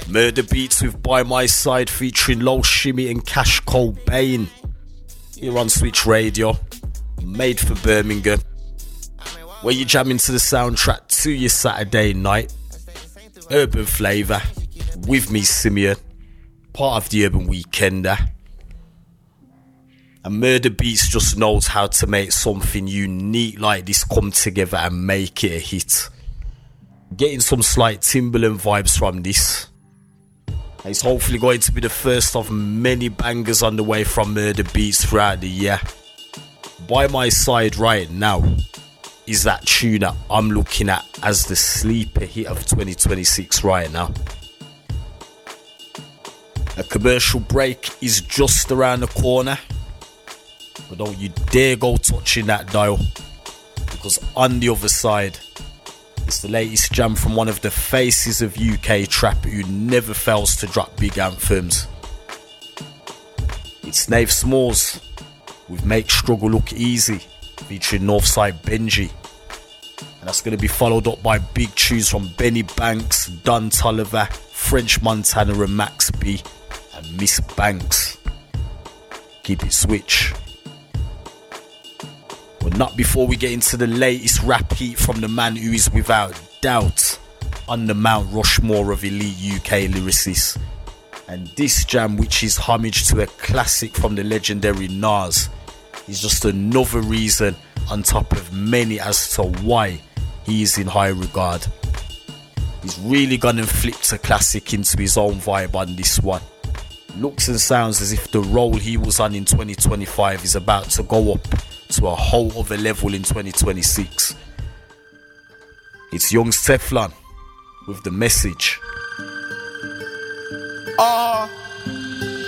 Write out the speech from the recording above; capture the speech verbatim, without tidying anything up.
Murder Beats with By My Side featuring Lil Shimmy and Cash Cobain. Here on Switch Radio, made for Birmingham, where you jam into the soundtrack to your Saturday night. Urban Flavour with me, Simeon, part of the Urban Weekender. And Murder Beats just knows how to make something unique like this come together and make it a hit. Getting some slight Timberland vibes from this. It's hopefully going to be the first of many bangers on the way from Murder Beats throughout the year. By My Side right now is that tune that I'm looking at as the sleeper hit of twenty twenty-six right now. A commercial break is just around the corner, but don't you dare go touching that dial, because on the other side, it's the latest jam from one of the faces of U K trap who never fails to drop big anthems. It's Nave Smalls with Make Struggle Look Easy featuring Northside Benji. And that's going to be followed up by big tunes from Benny Banks, Don Tolliver, French Montana and Max B, and Miss Banks. Keep it switch. But not before we get into the latest rap heat from the man who is without doubt on the Mount Rushmore of elite U K lyricists. And this jam, which is homage to a classic from the legendary Nas, is just another reason on top of many as to why he is in high regard. He's really gone and flipped a classic into his own vibe on this one. Looks and sounds as if the role he was on in twenty twenty-five is about to go up to a whole other level in twenty twenty-six. It's Young's Teflon with The Message. Oh,